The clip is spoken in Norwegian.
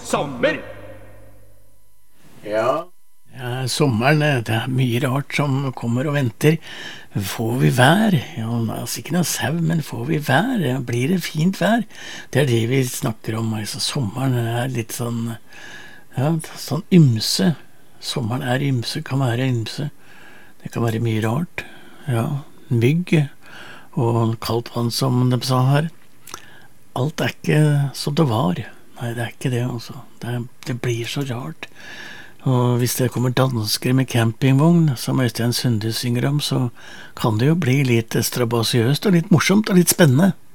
sommer. Ja. Ja, sommeren, det mye rart som kommer og venter. Får vi vær? Ja, altså ikke noe sau, men får vi vær? Ja, blir det fint vær? Det det vi snakker om. Altså, sommeren litt sånn, ja, sånn ymse. Sommeren ymse, kan være ymse. Det kan være mye rart. Ja, mygg og kaldt vann, som de sa her. Alt ikke som det var. Nei, det ikke det, altså. Det blir så rart. Og hvis det kommer dansker med campingvogn, som Øystein Sunde synger om, så kan det jo bli litt strabasiøst og litt morsomt og litt spennende.